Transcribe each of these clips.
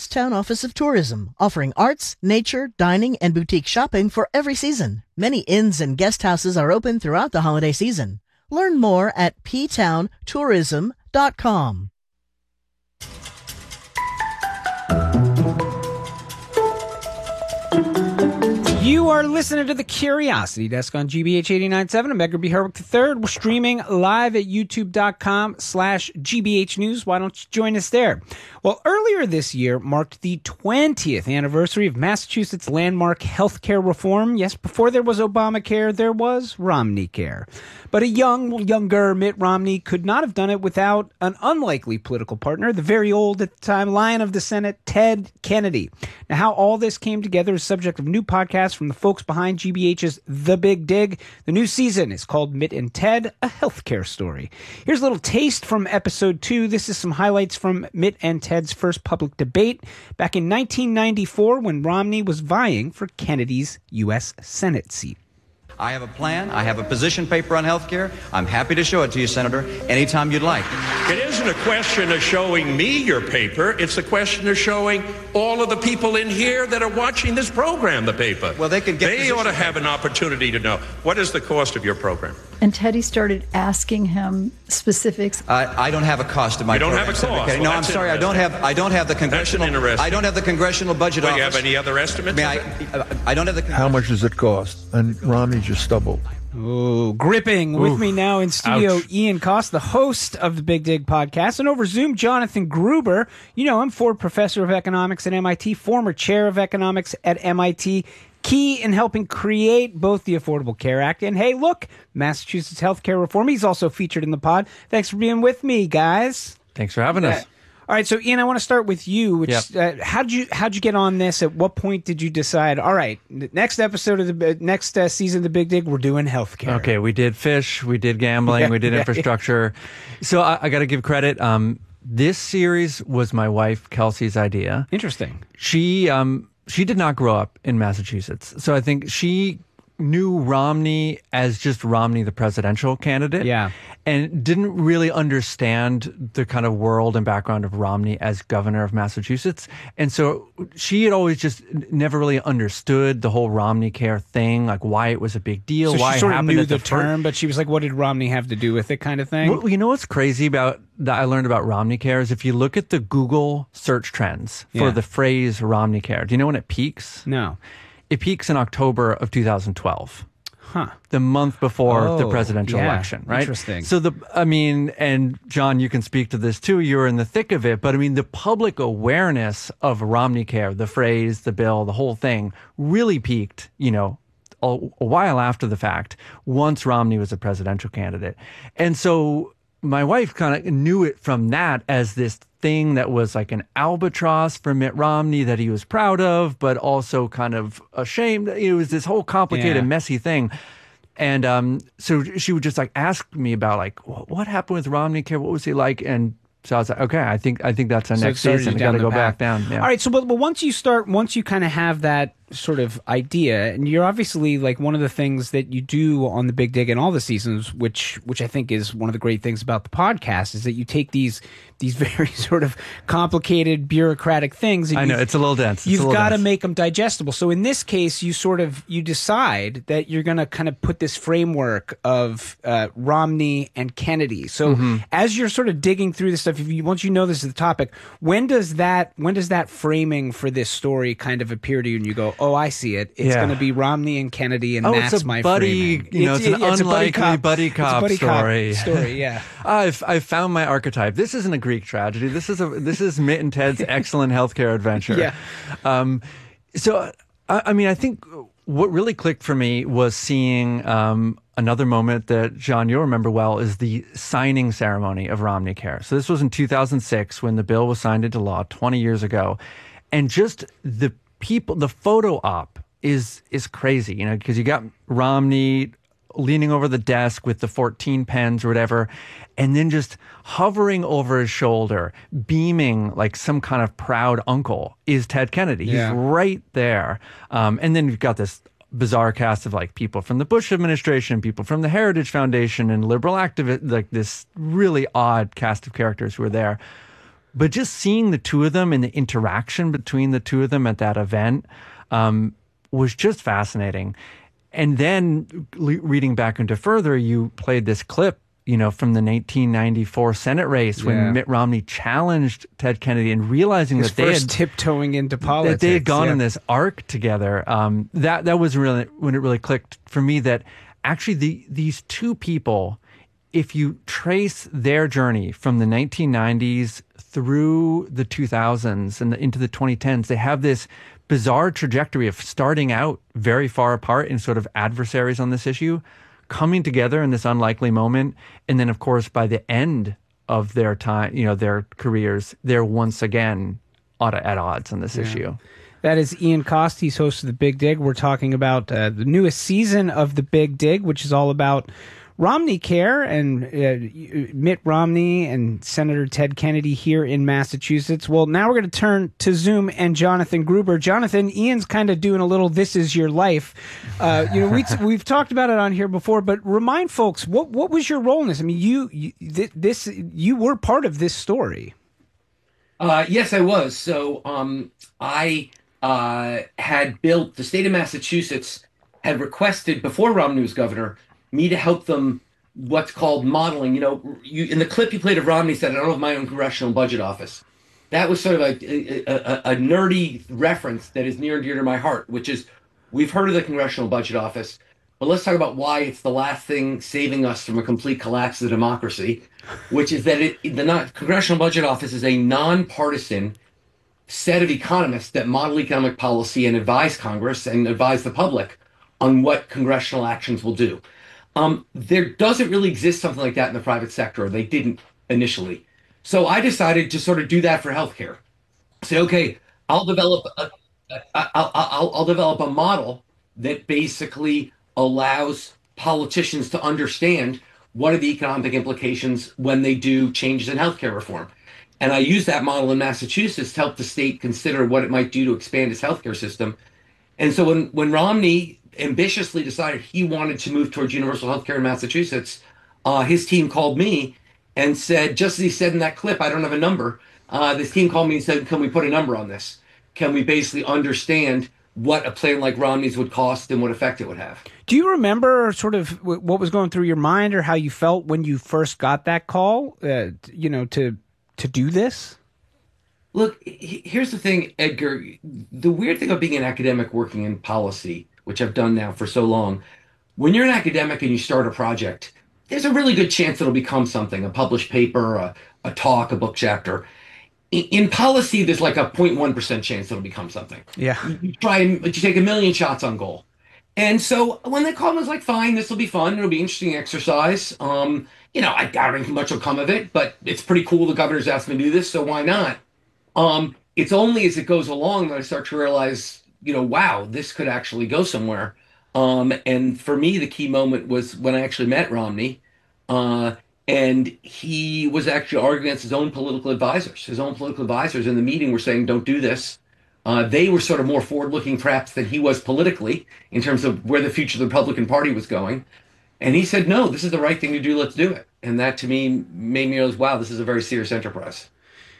Town Office of Tourism, offering arts, nature, dining, and boutique shopping for every season. Many inns and guest houses are open throughout the holiday season. Learn more at ptowntourism.com. You are listening to The Curiosity Desk on GBH 89.7. I'm Edgar B. Herwick III. We're streaming live at youtube.com/GBH News. Why don't you join us there? Well, earlier this year marked the 20th anniversary of Massachusetts' landmark healthcare reform. Yes, before there was Obamacare, there was Romneycare. But a younger Mitt Romney could not have done it without an unlikely political partner, the very old at the time Lion of the Senate, Ted Kennedy. Now, how all this came together is subject of new podcasts from the folks behind GBH's The Big Dig. The new season is called Mitt and Ted, a healthcare story. Here's a little taste from episode 2. This is some highlights from Mitt and Ted's first public debate back in 1994 when Romney was vying for Kennedy's U.S. Senate seat. I have a plan. I have a position paper on health care. I'm happy to show it to you, Senator, anytime you'd like. It isn't a question of showing me your paper. It's a question of showing all of the people in here that are watching this program the paper. Well, they ought to have an opportunity to know. What is the cost of your program? And Teddy started asking him specifics. I don't have a cost of my program. You don't have a cost? Well, no, I'm sorry. I don't have the congressional. I don't have the congressional budget office. Do you have any other estimates? I don't have the. How much does it cost? And Romney just stumbled. Ooh, gripping. With me now in studio, ouch. Ian Cost, the host of the Big Dig podcast, and over Zoom, Jonathan Gruber. You know him, Ford Professor of Economics at MIT, former Chair of Economics at MIT, key in helping create both the Affordable Care Act and, hey, look, Massachusetts healthcare reform. He's also featured in the pod. Thanks for being with me, guys. Thanks for having us. All right, so Ian, I want to start with you. How'd you get on this? At what point did you decide? All right, next episode of the next season of the Big Dig, we're doing healthcare. Okay, we did fish, we did gambling, we did infrastructure. So I got to give credit. This series was my wife Kelsey's idea. Interesting. She did not grow up in Massachusetts, so I think she knew Romney as just Romney, the presidential candidate. Yeah. And didn't really understand the kind of world and background of Romney as governor of Massachusetts. And so she had always just never really understood the whole Romneycare thing, like why it was a big deal, so why she it sort of happened knew at the term, but she was like, what did Romney have to do with it kind of thing? Well, you know what's crazy about that I learned about Romneycare is if you look at the Google search trends for the phrase Romneycare, do you know when it peaks? No. It peaks in October of 2012. Huh. The month before the presidential election, right? Interesting. So and John, you can speak to this too. You're in the thick of it, but I mean, the public awareness of Romneycare, the phrase, the bill, the whole thing really peaked, a while after the fact, once Romney was a presidential candidate. And so my wife kind of knew it from that as this thing that was like an albatross for Mitt Romney that he was proud of, but also kind of ashamed. It was this whole complicated, messy thing. And so she would just like ask me about like, what happened with Romneycare? What was he like? And so I was like, okay, I think that's our next season. We got to go back down. Yeah. All right. So, but once you kind of have that sort of idea, and you're obviously like one of the things that you do on the Big Dig in all the seasons, which I think is one of the great things about the podcast, is that you take these very sort of complicated bureaucratic things. And I know it's a little dense. You've got to make them digestible. So in this case, you decide that you're going to kind of put this framework of Romney and Kennedy. So as you're sort of digging through this stuff, once you know this is the topic, when does that framing for this story kind of appear to you, and you go, oh, I see it. It's going to be Romney and Kennedy, and that's my framing. It's an unlikely buddy cop story. Yeah. I've found my archetype. This isn't a Greek tragedy. This is Mitt and Ted's excellent healthcare adventure. Yeah. So I mean, I think what really clicked for me was seeing another moment that, John, you'll remember well, is the signing ceremony of Romneycare. So this was in 2006 when the bill was signed into law 20 years ago. And just the photo op is crazy, because you got Romney leaning over the desk with the 14 pens or whatever, and then just hovering over his shoulder, beaming like some kind of proud uncle, is Ted Kennedy. He's right there. And then you've got this bizarre cast of like people from the Bush administration, people from the Heritage Foundation, and liberal activists, like this really odd cast of characters who were there. But just seeing the two of them and the interaction between the two of them at that event was just fascinating. And then reading back into further, you played this clip, from the 1994 Senate race when Mitt Romney challenged Ted Kennedy, and realizing that they had tiptoeing into politics, that they had gone in this arc together. That was really when it really clicked for me that actually these two people, if you trace their journey from the 1990s through the 2000s and into the 2010s, they have this bizarre trajectory of starting out very far apart and sort of adversaries on this issue, coming together in this unlikely moment. And then, of course, by the end of their time, their careers, they're once again at odds on this issue. That is Ian Cost. He's host of The Big Dig. We're talking about the newest season of The Big Dig, which is all about Romney Care and Mitt Romney and Senator Ted Kennedy here in Massachusetts. Well, now we're going to turn to Zoom and Jonathan Gruber. Jonathan, Ian's kind of doing a little "This Is Your Life." We've talked about it on here before, but remind folks what was your role in this? I mean, you were part of this story. Yes, I was. So I had built, the state of Massachusetts had requested before Romney was governor me to help them what's called modeling. In the clip you played of Romney said, "I don't have my own congressional budget office." That was sort of a nerdy reference that is near and dear to my heart, which is we've heard of the congressional budget office, but let's talk about why it's the last thing saving us from a complete collapse of democracy, which is that the congressional budget office is a nonpartisan set of economists that model economic policy and advise Congress and advise the public on what congressional actions will do. There doesn't really exist something like that in the private sector, or they didn't initially. So I decided to sort of do that for healthcare. Say, okay, I'll develop a model that basically allows politicians to understand what are the economic implications when they do changes in healthcare reform. And I use that model in Massachusetts to help the state consider what it might do to expand its healthcare system. And so when Romney ambitiously decided he wanted to move towards universal healthcare in Massachusetts, his team called me and said, just as he said in that clip, "I don't have a number." This team called me and said, "Can we put a number on this? Can we basically understand what a plan like Romney's would cost and what effect it would have?" Do you remember sort of what was going through your mind or how you felt when you first got that call, to do this? Look, here's the thing, Edgar. The weird thing about being an academic working in policy, which I've done now for so long, when you're an academic and you start a project, there's a really good chance it'll become something, a published paper, a talk, a book chapter. In policy, there's like a 0.1% chance it'll become something. Yeah. You take a million shots on goal. And so when they called, I was like, fine, this will be fun. It'll be interesting exercise. I doubt anything much will come of it, but it's pretty cool. The governor's asked me to do this, so why not? It's only as it goes along that I start to realize, wow, this could actually go somewhere. And for me, the key moment was when I actually met Romney, and he was actually arguing against his own political advisors. His own political advisors in the meeting were saying, "Don't do this." They were sort of more forward-looking, perhaps, than he was politically in terms of where the future of the Republican Party was going. And he said, "No, this is the right thing to do. Let's do it." And that, to me, made me realize, wow, this is a very serious enterprise.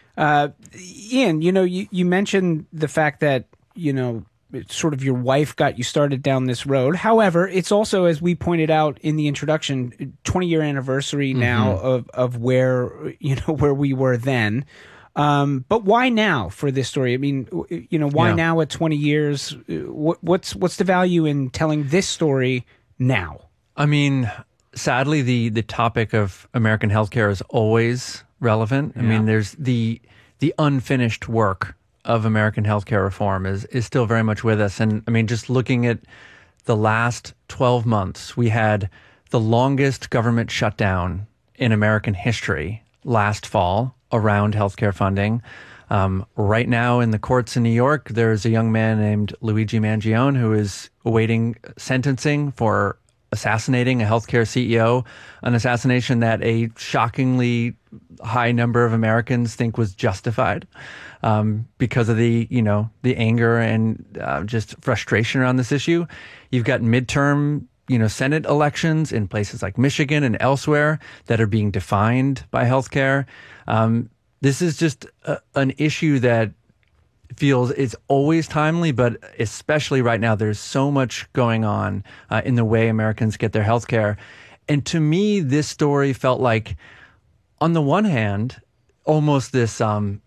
Ian, you mentioned the fact that, it's sort of your wife got you started down this road. However, it's also, as we pointed out in the introduction, 20-year anniversary now of where, where we were then. But why now for this story? I mean, why now at 20 years? What's the value in telling this story now? I mean, sadly, the topic of American healthcare is always relevant. I mean, there's the unfinished work of American healthcare reform is still very much with us. And I mean, just looking at the last 12 months, we had the longest government shutdown in American history last fall around healthcare funding. Right now in the courts in New York, there's a young man named Luigi Mangione who is awaiting sentencing for assassinating a healthcare CEO, an assassination that a shockingly high number of Americans think was justified because of the anger and just frustration around this issue. You've got midterm, Senate elections in places like Michigan and elsewhere that are being defined by healthcare. this is just an issue that feels it's always timely, but especially right now, there's so much going on in the way Americans get their health care. And to me, this story felt like, on the one hand, almost this, on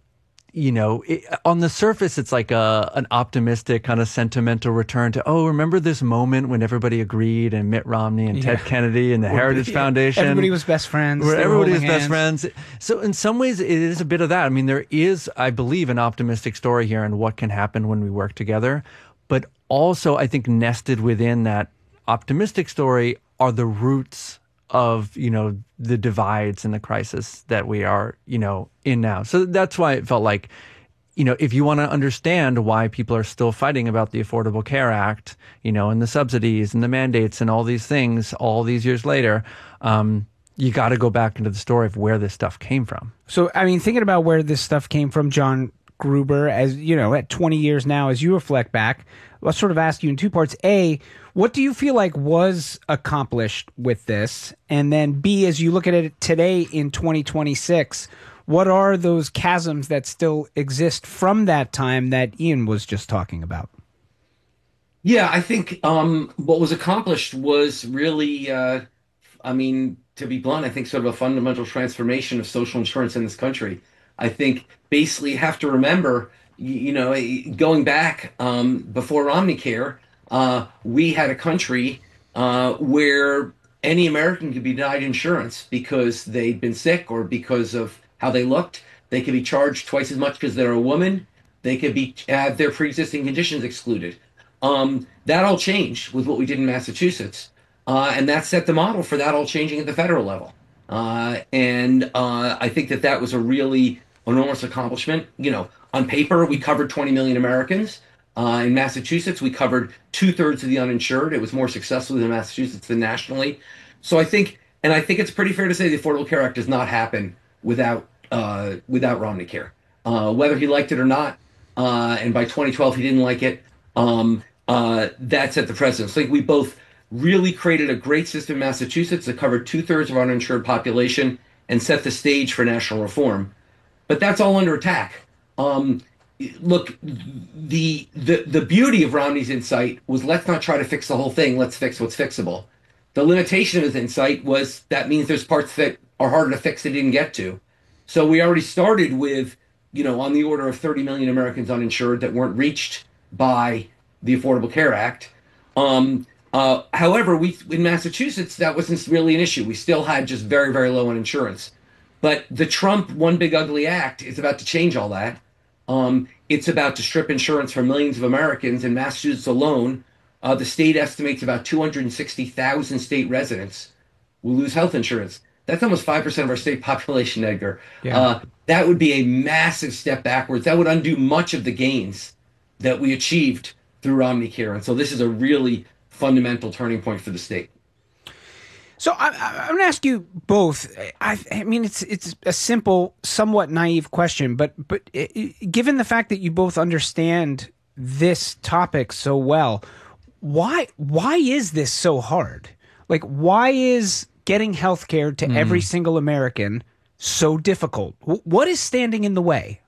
the surface, it's like an optimistic kind of sentimental return to, remember this moment when everybody agreed, and Mitt Romney and Ted Kennedy and the Heritage Foundation. Everybody was best friends. Where everybody was best friends. So in some ways, it is a bit of that. I mean, there is, I believe, an optimistic story here and what can happen when we work together. But also, I think nested within that optimistic story are the roots of, the divides and the crisis that we are, in now. So that's why it felt like, if you want to understand why people are still fighting about the Affordable Care Act, and the subsidies and the mandates and all these things all these years later, you got to go back into the story of where this stuff came from. So, I mean, thinking about where this stuff came from, John Gruber, as at 20 years now, as you reflect back, let's sort of ask you in two parts. A, what do you feel like was accomplished with this? And then B, as you look at it today in 2026, what are those chasms that still exist from that time that Ian was just talking about? Yeah, I think what was accomplished was really, to be blunt, I think sort of a fundamental transformation of social insurance in this country. I think basically you have to remember, going back before Omnicare, we had a country where any American could be denied insurance because they'd been sick or because of how they looked. They could be charged twice as much because they're a woman. They could have their pre-existing conditions excluded. That all changed with what we did in Massachusetts. And that set the model for that all changing at the federal level. And I think that was a really enormous accomplishment. On paper, we covered 20 million Americans. In Massachusetts, we covered 2/3 of the uninsured. It was more successful in Massachusetts than nationally. So I think it's pretty fair to say the Affordable Care Act does not happen without Romney Care. Whether he liked it or not, and by 2012 he didn't like it, that set the precedent. So I think we both really created a great system in Massachusetts that covered 2/3 of our uninsured population and set the stage for national reform. But that's all under attack. Look, the beauty of Romney's insight was, let's not try to fix the whole thing. Let's fix what's fixable. The limitation of his insight was that means there's parts that are harder to fix that he didn't get to. So we already started with, on the order of 30 million Americans uninsured that weren't reached by the Affordable Care Act. However, in Massachusetts, that wasn't really an issue. We still had just very, very low uninsurance. But the Trump One Big Ugly Act is about to change all that. It's about to strip insurance from millions of Americans. In Massachusetts alone, the state estimates about 260,000 state residents will lose health insurance. That's almost 5% of our state population, Edgar. Yeah. That would be a massive step backwards. That would undo much of the gains that we achieved through Omnicare. And so this is a really fundamental turning point for the state. So I'm going to ask you both. I mean, it's a simple, somewhat naive question, but given the fact that you both understand this topic so well, why is this so hard? Like, why is getting health care to every single American so difficult? What is standing in the way?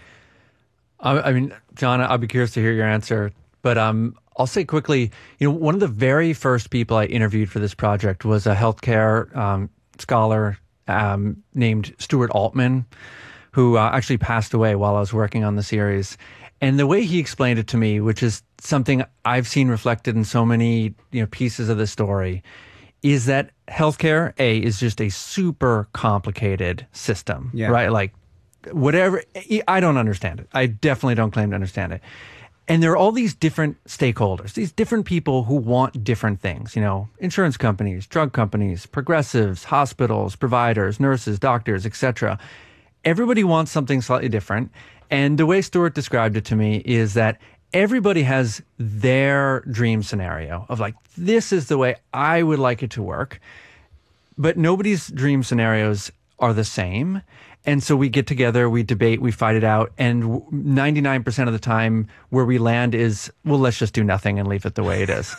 I mean, John, I'll be curious to hear your answer, but I'll say quickly, one of the very first people I interviewed for this project was a healthcare scholar named Stuart Altman, who actually passed away while I was working on the series. And the way he explained it to me, which is something I've seen reflected in so many pieces of the story, is that healthcare, is just a super complicated system, right? Like, whatever, I don't understand it. I definitely don't claim to understand it. And there are all these different stakeholders, these different people who want different things, insurance companies, drug companies, progressives, hospitals, providers, nurses, doctors, etc. Everybody wants something slightly different. And the way Stuart described it to me is that everybody has their dream scenario of like, this is the way I would like it to work. But nobody's dream scenarios are the same. And so we get together, we debate, we fight it out. And 99% of the time where we land is, well, let's just do nothing and leave it the way it is.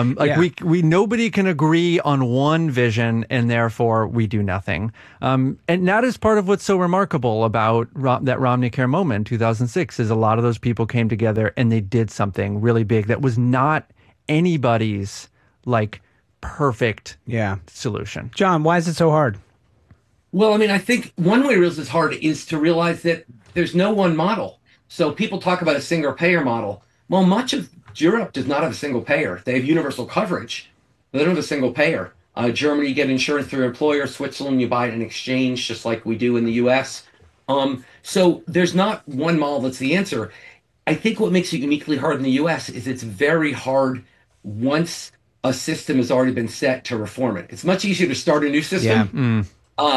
We nobody can agree on one vision, and therefore we do nothing. And that is part of what's so remarkable about that Romneycare moment in 2006 is a lot of those people came together and they did something really big that was not anybody's like perfect solution. John, why is it so hard? Well, I mean, I think one way to realize it's hard is to realize that there's no one model. So people talk about a single payer model. Well, much of Europe does not have a single payer. They have universal coverage, but they don't have a single payer. Germany, you get insurance through your employer. Switzerland, you buy it in exchange, just like we do in the U.S. So there's not one model that's the answer. I think what makes it uniquely hard in the U.S. is it's very hard once a system has already been set to reform it. It's much easier to start a new system.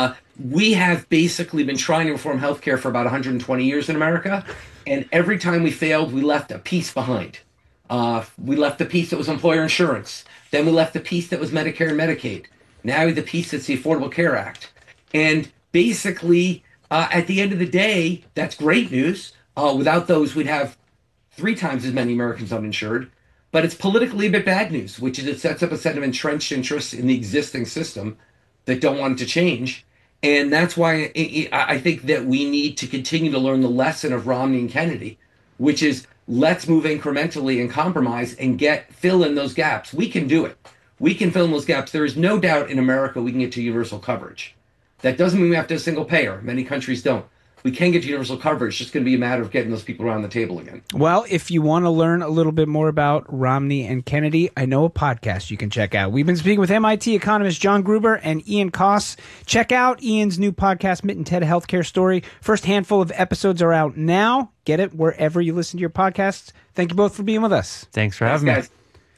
We have basically been trying to reform healthcare for about 120 years in America, and every time we failed, we left a piece behind. We left the piece that was employer insurance. Then we left the piece that was Medicare and Medicaid. Now the piece that's the Affordable Care Act. And basically, at the end of the day, that's great news. Without those, we'd have 3 times as many Americans uninsured. But it's politically a bit bad news, which is it sets up a set of entrenched interests in the existing system that don't want it to change. And that's why I think that we need to continue to learn the lesson of Romney and Kennedy, which is let's move incrementally and compromise and fill in those gaps. We can do it. We can fill in those gaps. There is no doubt in America we can get to universal coverage. That doesn't mean we have to have a single payer. Many countries don't. We can get to universal coverage. It's just going to be a matter of getting those people around the table again. Well, if you want to learn a little bit more about Romney and Kennedy, I know a podcast you can check out. We've been speaking with MIT economist John Gruber and Ian Coss. Check out Ian's new podcast, Mitt and Ted Healthcare Story. First handful of episodes are out now. Get it wherever you listen to your podcasts. Thank you both for being with us. Thanks for having me. Guys.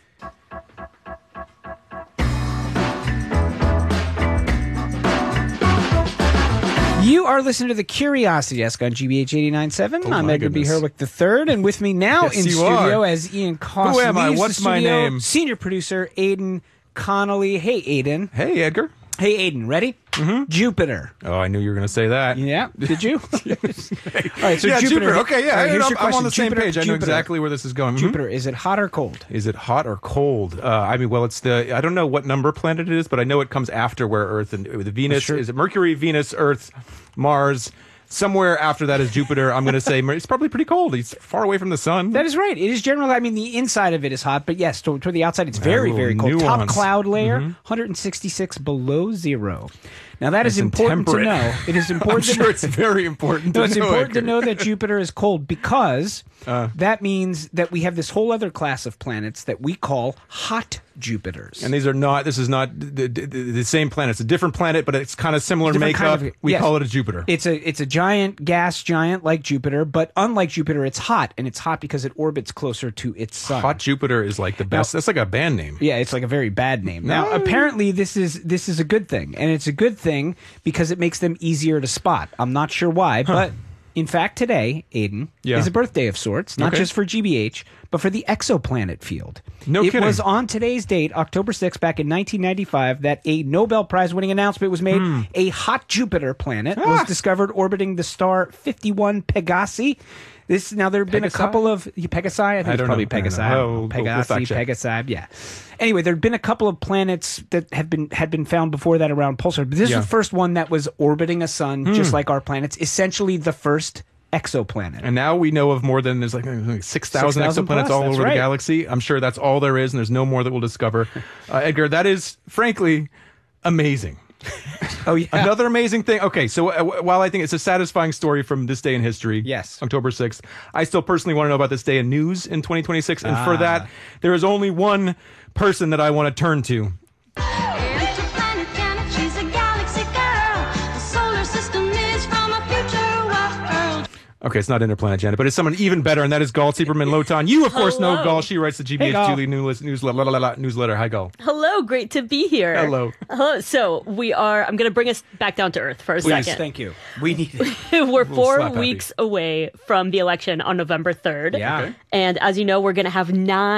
You are listening to the Curiosity Desk on GBH 89.7. I'm Edgar B. Herwick III, and with me now in studio as Ian Coss. Who am I? leaves What's the my studio, name? Senior producer Aidan Connolly. Hey, Aidan. Hey, Edgar. Hey, Aidan. Ready? Mm-hmm. Jupiter. Oh, I knew you were going to say that. Yeah. Did you? All right. So yeah, Jupiter. Okay, yeah. Here's your I'm on question. the same Jupiter, page. I know exactly where this is going. Jupiter. Is it hot or cold? Is it hot or cold? I mean, well, it's I don't know what number planet it is, but I know it comes after where Earth and the Venus. Is it Mercury, Venus, Earth, Mars? Somewhere after that is Jupiter. I'm going to say it's probably pretty cold. It's far away from the sun. That is right. It is generally, I mean, the inside of it is hot, but yes, toward the outside, it's very, very cold. Nuance. Top cloud layer, 166 below zero. Now, that is important to know. It is important I'm sure it's very important to know. It's important to know that Jupiter is cold because that means that we have this whole other class of planets that we call hot Jupiters. And this is not the same planet. It's a different planet, but it's kind of similar makeup. We call it a Jupiter. It's a giant gas giant like Jupiter, but unlike Jupiter, it's hot, and it's hot because it orbits closer to its sun. Hot Jupiter is like the best. That's like a band name. Yeah, it's like a very bad name. Now, apparently, this is a good thing, and it's a good thing because it makes them easier to spot. I'm not sure why, but in fact, today, Aidan, is a birthday of sorts, not just for GBH, but for the exoplanet field. No kidding. It was on today's date, October 6th, back in 1995, that a Nobel Prize-winning announcement was made. A hot Jupiter planet was discovered orbiting the star 51 Pegasi. There have been a couple of Pegasi. I think it's probably Pegasi. Pegasi. Yeah. Anyway, there have been a couple of planets that had been found before that around Pulsar, but this is the first one that was orbiting a sun, just like our planets. Essentially, the first exoplanet. And now we know of more than there's like 6,000 exoplanets all over the galaxy. I'm sure that's all there is, and there's no more that we'll discover. Edgar, that is frankly amazing. Oh, yeah. Another amazing thing. Okay, so while I think it's a satisfying story from this day in history, October 6th, I still personally want to know about this day in news in 2026. And for that, there is only one person that I want to turn to. Okay, it's not Interplanet Janet, but it's someone even better, and that is Gall Sieberman Lotan. You, of course, know Gall. She writes the GBH Daily newsletter. Hi, Gall. Hello, great to be here. Hello. So I'm going to bring us back down to earth for a second. Please, thank you. We need it. We're 4 weeks away from the election on November 3rd. Yeah. Okay. And as you know, we're going to have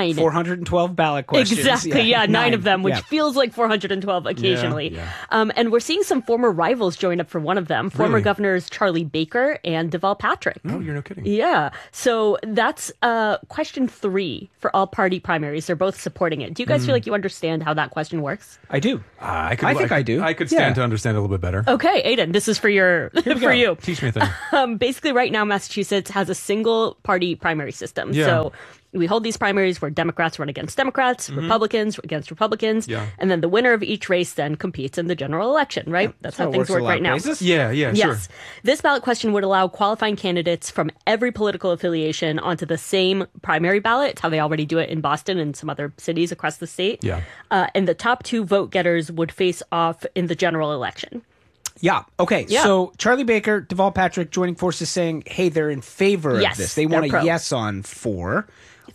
412 ballot questions. Exactly, yeah, 9 of them, which feels like 412 occasionally. Yeah. And we're seeing some former rivals join up for one of them, former governors Charlie Baker and Deval Patrick. Oh, you're no kidding. Yeah. So that's question 3 for all party primaries. They're both supporting it. Do you guys feel like you understand how that question works? I do. I think I do. I could stand to understand a little bit better. Okay, Aiden, this is for you. Teach me a thing. Basically, right now, Massachusetts has a single party primary system. Yeah. So we hold these primaries where Democrats run against Democrats, Republicans against Republicans, and then the winner of each race then competes in the general election, right? That's how things work right now. Yeah, sure. This ballot question would allow qualifying candidates from every political affiliation onto the same primary ballot. It's how they already do it in Boston and some other cities across the state. Yeah. And the top 2 vote getters would face off in the general election. Yeah. Okay. Yeah. So Charlie Baker, Deval Patrick joining forces saying, hey, they're in favor of this. They want a yes on 4.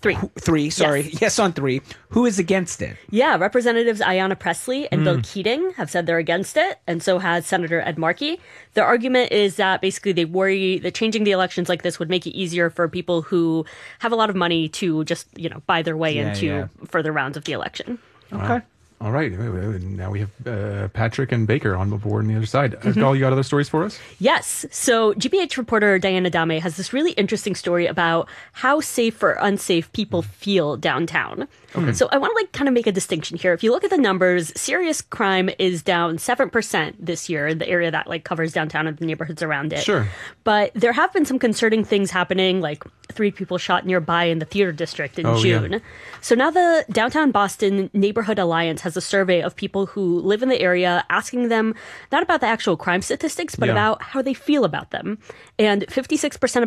3, sorry. Yes on 3. Who is against it? Yeah, Representatives Ayanna Pressley and Bill Keating have said they're against it, and so has Senator Ed Markey. Their argument is that basically they worry that changing the elections like this would make it easier for people who have a lot of money to just, buy their way into further rounds of the election. Okay. All right. Now we have Patrick and Baker on the board on the other side. Gall, you got other stories for us? Yes. So GBH reporter Diana Dame has this really interesting story about how safe or unsafe people feel downtown. Okay. So I want to kind of make a distinction here. If you look at the numbers, serious crime is down 7% this year in the area that covers downtown and the neighborhoods around it. Sure. But there have been some concerning things happening, like 3 people shot nearby in the theater district in June. Yeah. So now the Downtown Boston Neighborhood Alliance has a survey of people who live in the area, asking them not about the actual crime statistics, but about how they feel about them. And 56%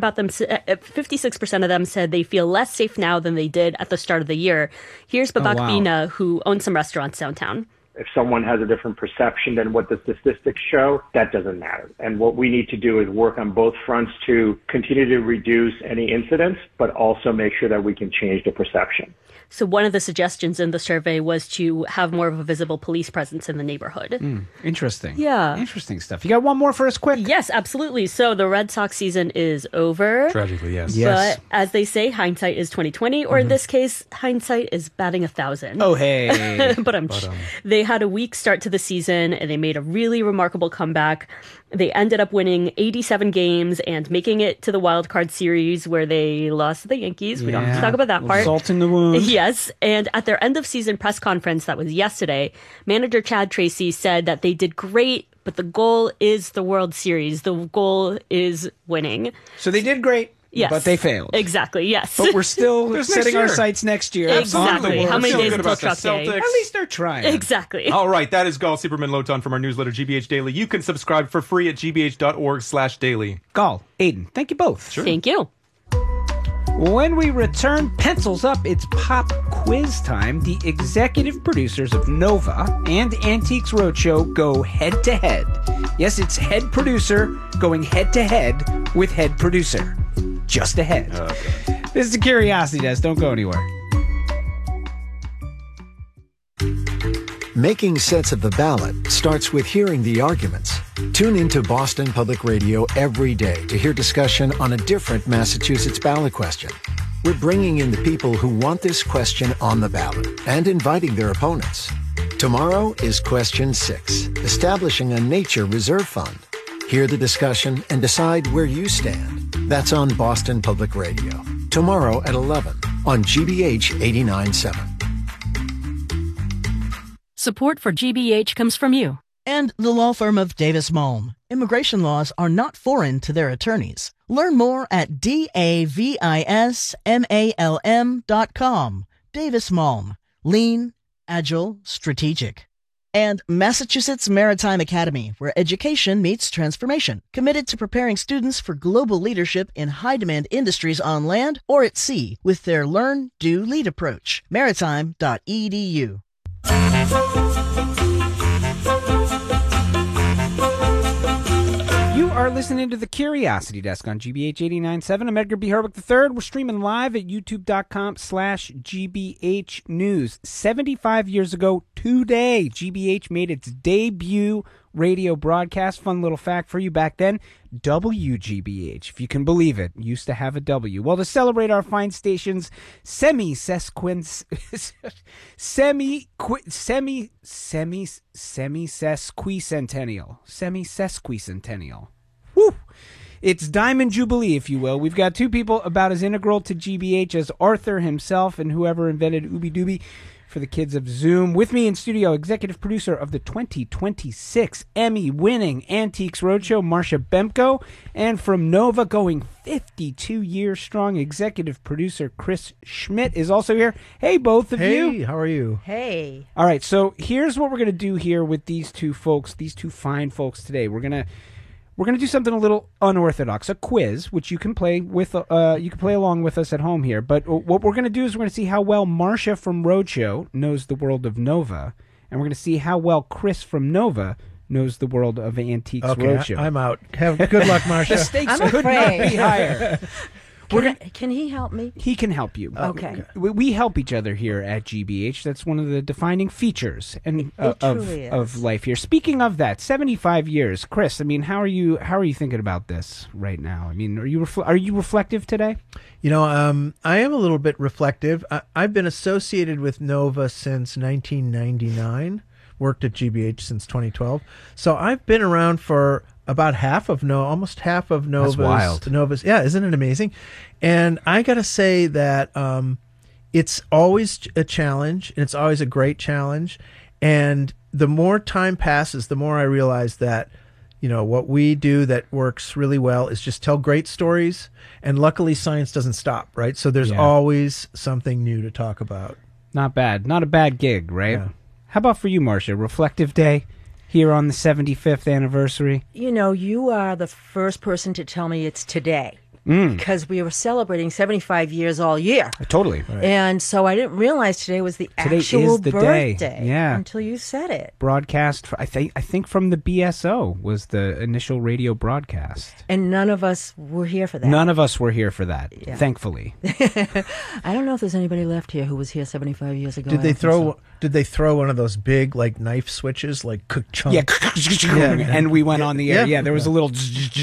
of them said they feel less safe now than they did at the start of the year. Here's Babak Bina, who owns some restaurants downtown. If someone has a different perception than what the statistics show, that doesn't matter. And what we need to do is work on both fronts to continue to reduce any incidents, but also make sure that we can change the perception. So one of the suggestions in the survey was to have more of a visible police presence in the neighborhood. Interesting. Yeah. Interesting stuff. You got one more for us quick? Yes, absolutely. So the Red Sox season is over. Tragically, yes. But as they say, hindsight is 20/20, or in this case, hindsight is batting 1,000. Oh, hey. But they had a weak start to the season, and they made a really remarkable comeback. They ended up winning 87 games and making it to the wild card series where they lost to the Yankees. We don't have to talk about that part. Salt in the wound. Yes. And at their end of season press conference that was yesterday, manager Chad Tracy said that they did great, but the goal is the World Series. The goal is winning. So they did great. Yes. But they failed. Exactly, yes. But we're still setting our sights next year. Exactly. How many days until Truck Day? At least they're trying. Exactly. All right, that is Gall Sieberman Lotan from our newsletter, GBH Daily. You can subscribe for free at gbh.org/daily. Gall, Aiden, thank you both. Sure. Thank you. When we return, pencils up, it's pop quiz time. The executive producers of Nova and Antiques Roadshow go head to head. Yes, it's head producer going head to head with head producer. Just ahead. Okay. This is the Curiosity Desk. Don't go anywhere. Making sense of the ballot starts with hearing the arguments. Tune into Boston Public Radio every day to hear discussion on a different Massachusetts ballot question. We're bringing in the people who want this question on the ballot and inviting their opponents. Tomorrow is question 6, establishing a nature reserve fund. Hear the discussion and decide where you stand. That's on Boston Public Radio. Tomorrow at 11 on GBH 89.7. Support for GBH comes from you. And the law firm of Davis Malm. Immigration laws are not foreign to their attorneys. Learn more at davismalm.com. Davis Malm. Lean, agile, strategic. And Massachusetts Maritime Academy, where education meets transformation, committed to preparing students for global leadership in high-demand industries on land or at sea with their Learn, Do, Lead approach. Maritime.edu. You are listening to the Curiosity Desk on GBH 89.7. I'm Edgar B. Herwick III. We're streaming live at youtube.com/GBH News. 75 years ago today, GBH made its debut radio broadcast. Fun little fact for you back then. WGBH, if you can believe it, used to have a W. Well, to celebrate our fine station's semi-sesquicentennial. Woo! It's Diamond Jubilee, if you will. We've got two people about as integral to GBH as Arthur himself and whoever invented Ooby Dooby for the kids of Zoom. With me in studio, executive producer of the 2026 Emmy-winning Antiques Roadshow, Marcia Bemko, and from Nova, going 52 years strong, executive producer Chris Schmidt is also here. Hey, both of you. Hey, how are you? Hey. All right, so here's what we're going to do here with these two folks, these two fine folks today. We're going to do something a little unorthodox, a quiz, which you can play with. You can play along with us at home here. But what we're going to do is we're going to see how well Marcia from Roadshow knows the world of Nova, and we're going to see how well Chris from Nova knows the world of Antiques Roadshow. I'm out. Good luck, Marcia. The stakes could not be higher. Can he help me? He can help you. Okay. We help each other here at GBH. That's one of the defining features of life here. Speaking of that, 75 years, Chris. I mean, how are you thinking about this right now? I mean, are you reflective today? You know, I am a little bit reflective. I've been associated with Nova since 1999. Worked at GBH since 2012. So I've been around for about almost half of Nova's. That's wild. Nova's, yeah, isn't it amazing? And I got to say that it's always a challenge, and it's always a great challenge. And the more time passes, the more I realize that, you know, what we do that works really well is just tell great stories. And luckily, science doesn't stop, right? So there's always something new to talk about. Not bad. Not a bad gig, right? Yeah. How about for you, Marcia? Reflective day here on the 75th anniversary? You know, you are the first person to tell me it's today. Because we were celebrating 75 years all year. Totally. Right. And so I didn't realize today was the actual birthday until you said it. Broadcast, I think from the BSO was the initial radio broadcast. And none of us were here for that. None of us were here for that, thankfully. I don't know if there's anybody left here who was here 75 years ago. Did they throw one of those big, like, knife switches, like chunk? Yeah, and we went on the air. Yeah, there was a little...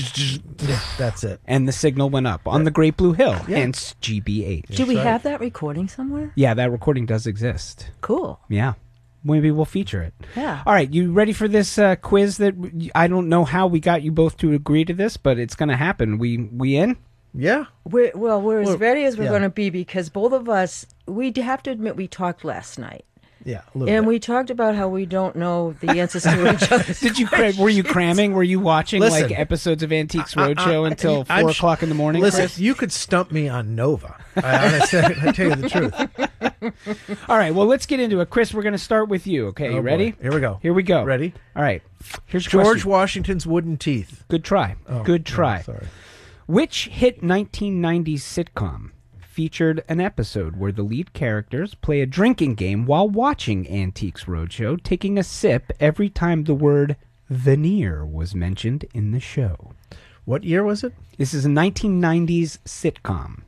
That's it. And the signal went up on the Great Blue Hill, hence GBH. Do we have that recording somewhere? Yeah, that recording does exist. Cool. Yeah. Maybe we'll feature it. Yeah. All right, you ready for this quiz that I don't know how we got you both to agree to this, but it's going to happen. We in? Yeah. We're as ready as we're going to be, because both of us, we have to admit we talked last night. Yeah, we talked about how we don't know the answers to each other. Were you cramming? Were you watching like episodes of Antiques Roadshow until 4 o'clock in the morning? Listen, Chris? you could stump me on Nova. I tell you the truth. All right, well, let's get into it. Chris, we're going to start with you. Okay, you ready? Here we go. Here we go. Ready? All right. Here's your George question. Washington's wooden teeth. Good try. Oh, Good try. Sorry. Which hit 1990s sitcom featured an episode where the lead characters play a drinking game while watching Antiques Roadshow, taking a sip every time the word veneer was mentioned in the show? What year was it? This is a 1990s sitcom.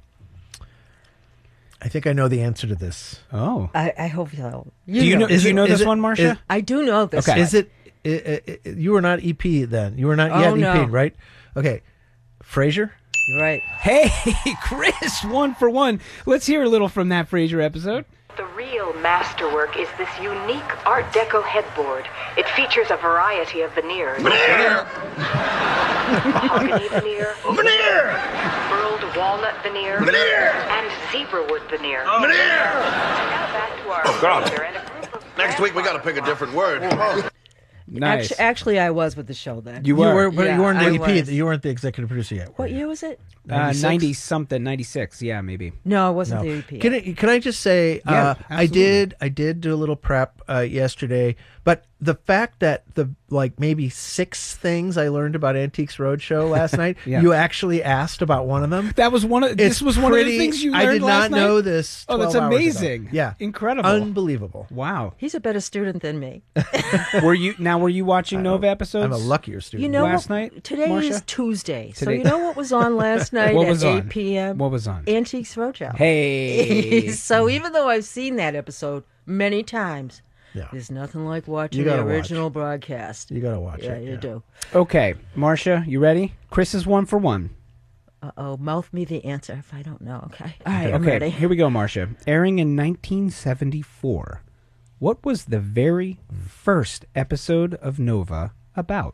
I think I know the answer to this. Oh. I hope so. Do you know this one, Marcia? I do know this one. Is it you were not EP then? You were not yet EP, right? Okay. Frasier? You're right. Hey, Chris, 1 for 1. Let's hear a little from that Frasier episode. The real masterwork is this unique Art Deco headboard. It features a variety of veneers. Veneer! Mahogany veneer. Veneer! Burled walnut veneer. Veneer! And zebra wood veneer. Veneer! Now back to our God. and a group of Next week we got to pick a different word. Nice. Actually, I was with the show then. You were, but you weren't the EP. was. You weren't the executive producer yet. What year was it? 90-something, 96. Yeah, maybe. No, it wasn't the EP. Can I just say, Yeah, I did do a little prep yesterday, but the fact that maybe 6 things I learned about Antiques Roadshow last night, you actually asked about one of them. That was one of this was one of the things you learned I did last not night? know this. Oh, that's 12 hours amazing. ago. Yeah, incredible, unbelievable. Wow. He's a better student than me. Were you watching Nova episodes? I'm a luckier student. You know, last night. Today Marcia? is Tuesday, so Today- you know what was on last night What at was 8 on? p.m. What was on? Antiques Roadshow. Hey. So even though I've seen that episode many times, there's nothing like watching You the gotta original broadcast. You got to watch Yeah, it. you do. Okay, Marcia, you ready? Chris is 1 for 1. Uh-oh, mouth me the answer if I don't know. Okay. All right, I'm Okay, ready. here we go, Marcia. Airing in 1974, what was the very first episode of Nova about?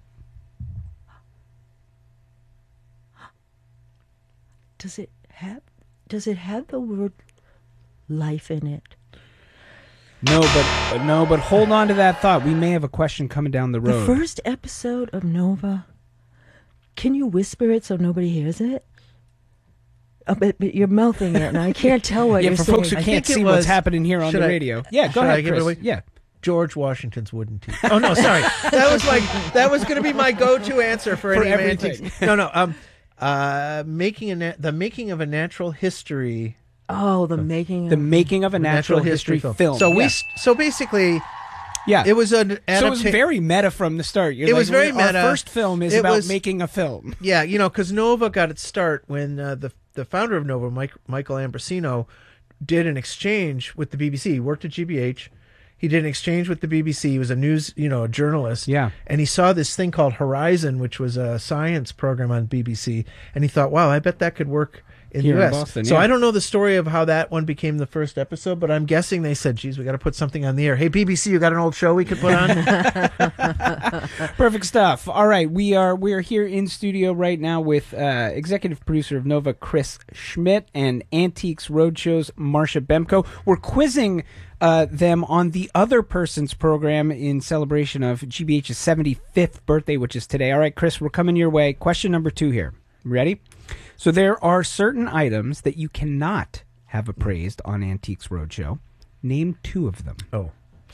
Does it have the word life in it? No, but hold on to that thought. We may have a question coming down the road. The first episode of Nova. Can you whisper it so nobody hears it? But you're mouthing it, and I can't tell what Yeah, you're for saying. folks who can't see what's happening here on the radio. Yeah, go Should I ahead, give it Chris. away? Yeah. George Washington's wooden teeth. Oh no, sorry. That was going to be my go-to answer for any everything. antiques. No. The making of a natural history. Oh, the making of a natural history film. So basically, yeah, it was an so it was very meta from the start. You're was very meta. Our first film is about making a film. Yeah, because Nova got its start when the founder of Nova, Michael Ambrosino, did an exchange with the BBC. He worked at GBH. He did an exchange with the BBC. He was a journalist. Yeah. And he saw this thing called Horizon, which was a science program on BBC. And he thought, wow, I bet that could work in Here the in US. Boston, So yeah. I don't know the story of how that one became the first episode, but I'm guessing they said, geez, we got to put something on the air. Hey, BBC, you got an old show we could put on? Perfect stuff. All right, we are here in studio right now with executive producer of Nova, Chris Schmidt, and Antiques Roadshow's Marcia Bemko. We're quizzing them on the Other Person's program in celebration of GBH's 75th birthday, which is today. All right, Chris, we're coming your way. Question number 2 here. Ready? So there are certain items that you cannot have appraised on Antiques Roadshow. Name 2 of them. Oh.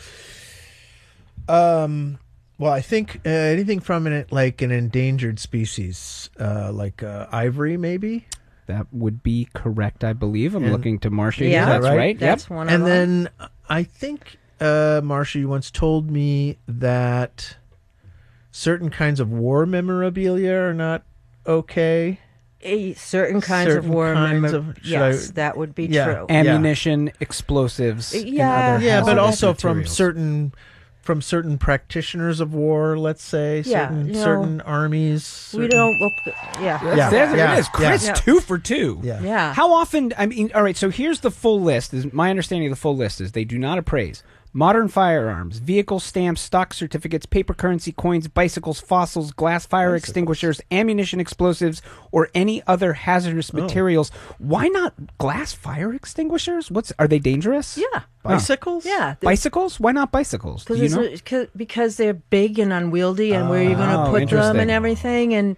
Well, I think anything from an endangered species, like ivory, maybe. That would be correct, I believe. I'm looking to Marcia. Yeah, That's right. That's one of them. And then I think, Marcia, you once told me that certain kinds of war memorabilia are not okay. Certain kinds of war yes, I- that would be Yeah. true. Ammunition, explosives, and Yeah. other Yeah, but hazardous also from materials. certain practitioners of war, let's say, Yeah, certain armies. We don't look. Yeah. There it is. Chris, Yeah. 2 for 2. Yeah. Yeah. How often? I mean, all right. So here's the full list. My understanding of the full list is they do not appraise modern firearms, vehicles, stamps, stock certificates, paper currency, coins, bicycles, fossils, glass fire extinguishers, ammunition, explosives, or any other hazardous materials. Why not glass fire extinguishers? Are they dangerous? Yeah. Bicycles? Yeah. Bicycles? Why not bicycles? Do you know? Because they're big and unwieldy, and where you're going to put them interesting. and everything, and.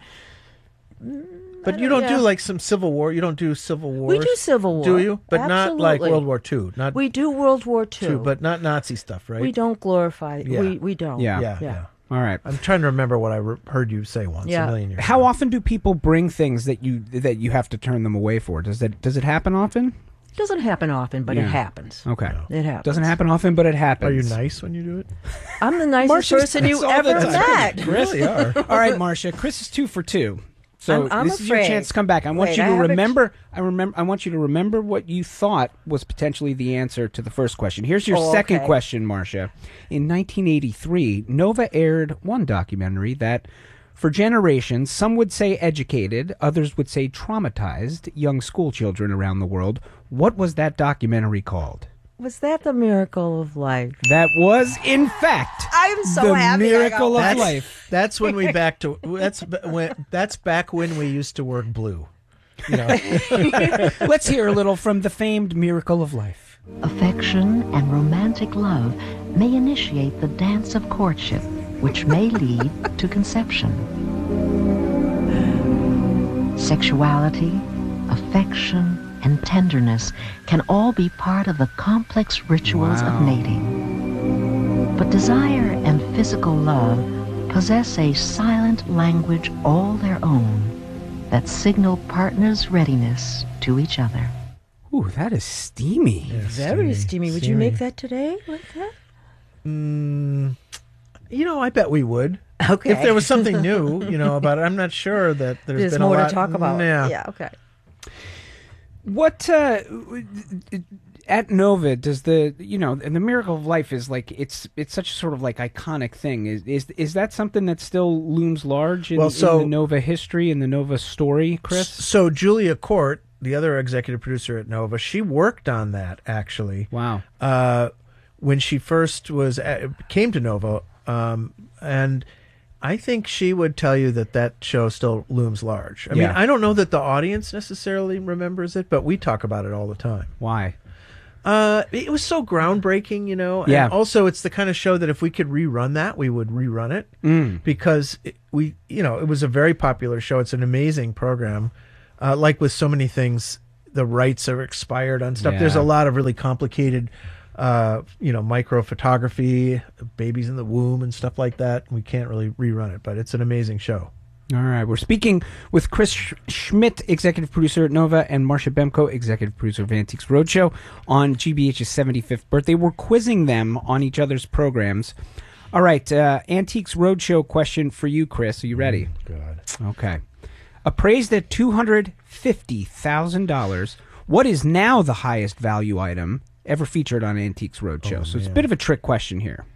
But you don't do like some Civil War. You don't do Civil War. We do Civil War. Do you? But not like Absolutely. World War II. Not We do World War II. but not Nazi stuff, right? We don't glorify. Yeah. We don't. Yeah. All right. I'm trying to remember what I heard you say once a million years How ago. often do people bring things that you have to turn them away for? Does it happen often? It doesn't happen often, but it happens. Okay. It happens. Doesn't happen often, but it happens. Are you nice when you do it? I'm the nicest Marcia's person nice you all the ever time. met. You really are. All right, Marcia. Chris is 2 for 2. So I'm this is your afraid. chance to come back. I want Wait, you I to have remember. I want you to remember what you thought was potentially the answer to the first question. Here's your second okay. question, Marcia. In 1983, Nova aired one documentary that, for generations, some would say educated, others would say traumatized young school children around the world. What was that documentary called? Was that the miracle of life? That was, in fact, I'm so the happy I got miracle of that. life. That's when we that's back when we used to work blue. You know. Let's hear a little from the famed Miracle of Life. Affection and romantic love may initiate the dance of courtship, which may lead to conception. Sexuality, affection, and tenderness can all be part of the complex rituals of mating. But desire and physical love possess a silent language all their own that signal partners' readiness to each other. Ooh, that is steamy. Yeah, Very steamy. Would you make that today like that? I bet we would. Okay. If there was something new, about it. I'm not sure that there's been more a lot to talk about. Yeah, okay. What at Nova does and the Miracle of Life is like it's such a sort of like iconic thing. Is that something that still looms large in the Nova history and the Nova story, Chris? So Julia Court, the other executive producer at Nova, she worked on that actually. Wow. When she first came to Nova, and I think she would tell you that show still looms large. I mean, I don't know that the audience necessarily remembers it, but we talk about it all the time. Why? It was so groundbreaking, Yeah. And also, it's the kind of show that if we could rerun that, we would rerun it because it was a very popular show. It's an amazing program. Like with so many things, the rights are expired on stuff. Yeah. There's a lot of really complicated, micro photography, babies in the womb and stuff like that. We can't really rerun it, but it's an amazing show. All right. We're speaking with Chris Schmidt, executive producer at Nova, and Marcia Bemko, executive producer of Antiques Roadshow, on GBH's 75th birthday. We're quizzing them on each other's programs. All right. Antiques Roadshow question for you, Chris. Are you ready? God. Okay. Appraised at $250,000, what is now the highest value item ever featured on Antiques Roadshow? So it's a bit of a trick question here.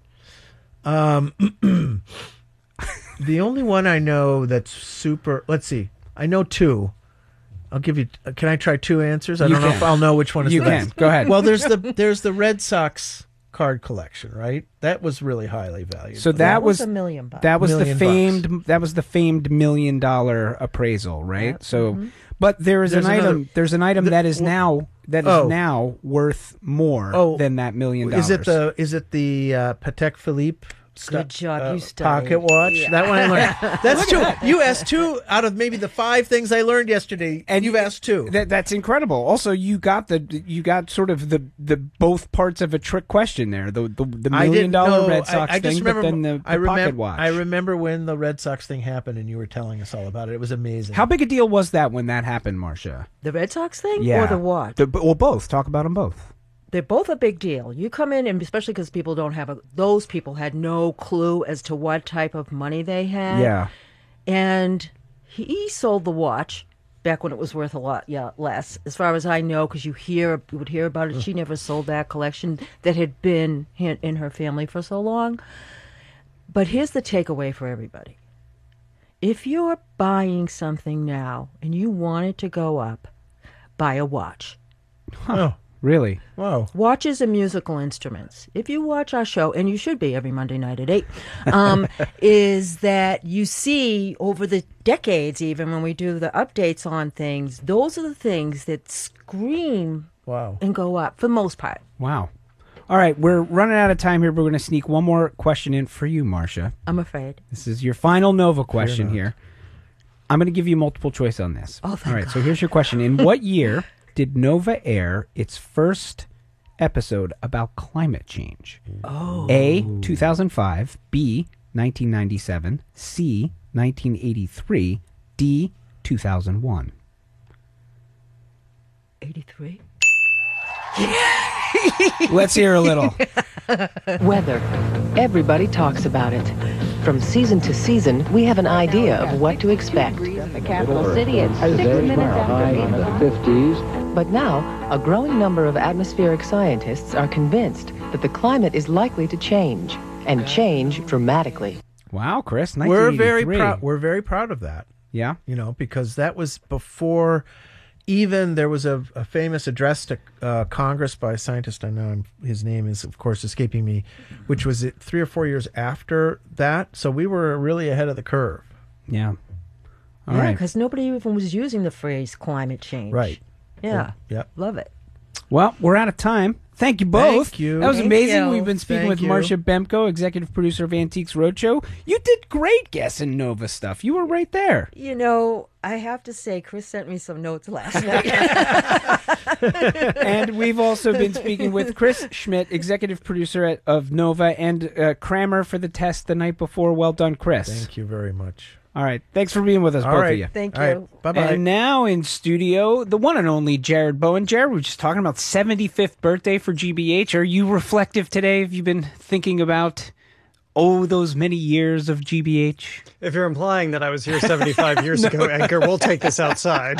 The only one I know that's super... Let's see. I know two. I'll give you... Can I try two answers? I don't know if I'll know which one is the best. You can. Go ahead. Well, there's the Red Sox card collection, right? That was really highly valued. So that was $1 million. That was the famed. $1 million. That was the famed $1 million appraisal, right? Yeah. So, but there's an item. There's an item that is now worth more than that $1 million. Is it the Patek Philippe? Good job, you studied. Pocket watch. Yeah. That one I learned. That's two. You asked two out of maybe the 5 things I learned yesterday, and you've asked two. That's incredible. Also, you got sort of the both parts of a trick question there. The $1 million Red Sox thing, but then the pocket watch. I remember when the Red Sox thing happened, and you were telling us all about it. It was amazing. How big a deal was that when that happened, Marcia? The Red Sox thing, yeah, or the watch? Well, both. Talk about them both. They're both a big deal. You come in, and especially because people don't have those people had no clue as to what type of money they had. Yeah. And he sold the watch back when it was worth a lot less, as far as I know, because you would hear about it. She never sold that collection that had been in her family for so long. But here's the takeaway for everybody. If you're buying something now and you want it to go up, buy a watch. Oh. Really? Wow. Watches and musical instruments. If you watch our show, and you should be every Monday night at 8, is that you see over the decades, even when we do the updates on things, those are the things that scream and go up for the most part. Wow. All right, we're running out of time here. We're going to sneak one more question in for you, Marcia. I'm afraid. This is your final Nova question here. I'm going to give you multiple choice on this. Oh, thank All right, God. so here's your question. In what year did Nova air its first episode about climate change? Oh. A, 2005, B, 1997, C, 1983, D, 2001. 83? Let's hear a little. Weather. Everybody talks about it. From season to season, we have an idea of what to expect. The capital city at 6 minutes after midnight. But now, a growing number of atmospheric scientists are convinced that the climate is likely to change, and change dramatically. Wow, Chris, We're 1983. We're very proud of that. Yeah. Because that was before even there was a famous address to Congress by a scientist. I know his name is, of course, escaping me, which was 3 or 4 years after that. So we were really ahead of the curve. Yeah. All yeah, right. because nobody even was using the phrase climate change. Right. Yeah. Yep. Love it. Well, we're out of time. Thank you both. Thank you. That was Thank amazing. you. We've been speaking Thank with you. Marcia Bemko, executive producer of Antiques Roadshow. You did great guessing Nova stuff. You were right there. You know, I have to say, Chris sent me some notes last night. And we've also been speaking with Chris Schmidt, executive producer of Nova, and Kramer for the test the night before. Well done, Chris. Thank you very much. All right. Thanks for being with us, All both right. of you. Thank All you. right. Bye-bye. And now in studio, the one and only Jared Bowen. Jared, we were just talking about 75th birthday for GBH. Are you reflective today? Have you been thinking about, those many years of GBH? If you're implying that I was here 75 years ago, Edgar, we'll take this outside.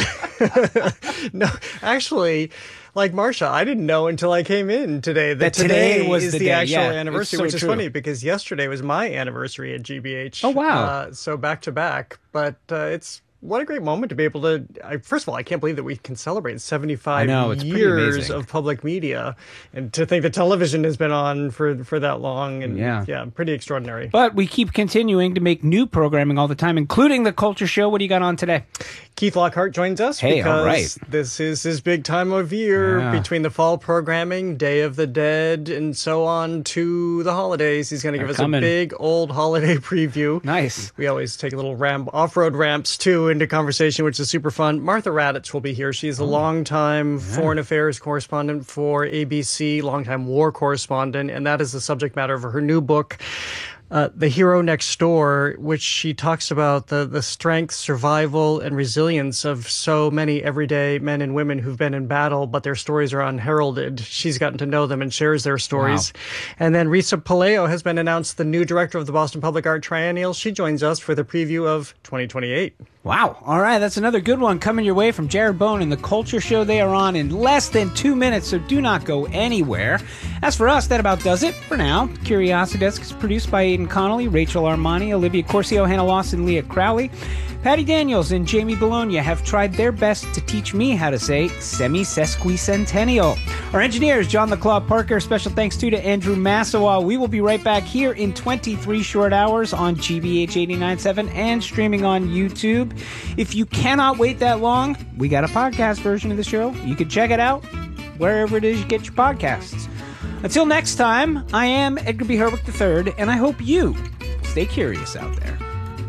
No, actually, like Marcia, I didn't know until I came in today that today was is the the day. actual Yeah, anniversary, it's which so is true. funny because yesterday was my anniversary at GBH. Oh, wow. So back to back. But what a great moment to be able to. First of all, I can't believe that we can celebrate 75 I know, it's pretty years amazing. of public media, and to think that television has been on for that long, and Yeah. pretty extraordinary. But we keep continuing to make new programming all the time, including the Culture Show. What do you got on today? Keith Lockhart joins us Hey, because all right. this is his big time of year Yeah. between the fall programming, Day of the Dead, and so on to the holidays. He's going to give us coming. a big old holiday preview. Nice. We always take a little off-road ramps, too, into conversation, which is super fun. Martha Raddatz will be here. She's a longtime foreign affairs correspondent for ABC, longtime war correspondent, and that is the subject matter of her new book, The Hero Next Door, which she talks about the strength, survival, and resilience of so many everyday men and women who've been in battle, but their stories are unheralded. She's gotten to know them and shares their stories. Wow. And then Risa Palaio has been announced the new director of the Boston Public Art Triennial. She joins us for the preview of 2028. Wow. All right. That's another good one coming your way from Jared Bowen and the Culture Show. They are on in less than 2 minutes, so do not go anywhere. As for us, that about does it for now. Curiosity Desk is produced by Aidan Connolly, Rachel Armani, Olivia Corcio, Hannah Lawson, Leah Crowley. Patty Daniels and Jamie Bologna have tried their best to teach me how to say semi-sesquicentennial. Our engineer is John LeClaw Parker. Special thanks to Andrew Massawa. We will be right back here in 23 short hours on GBH 89.7 and streaming on YouTube. If you cannot wait that long, we got a podcast version of the show. You can check it out wherever it is you get your podcasts. Until next time, I am Edgar B. Herwick III, and I hope you stay curious out there.